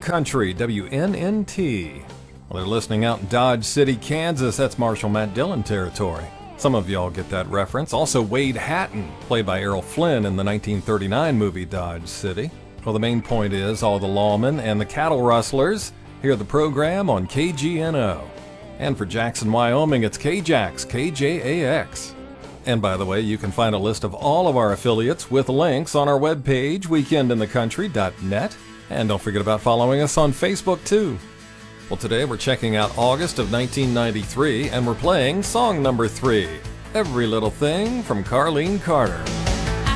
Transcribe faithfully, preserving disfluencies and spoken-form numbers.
Country, W N N T. Well, they're listening out in Dodge City, Kansas. That's Marshall Matt Dillon territory. Some of y'all get that reference. Also, Wade Hatton, played by Errol Flynn in the nineteen thirty-nine movie Dodge City. Well, the main point is all the lawmen and the cattle rustlers hear the program on K G N O. And for Jackson, Wyoming, it's K J A X, K J A X. And by the way, you can find a list of all of our affiliates with links on our webpage, weekend in the country dot net. And don't forget about following us on Facebook, too. Well, today we're checking out August of nineteen ninety-three, and we're playing song number three, Every Little Thing from Carlene Carter.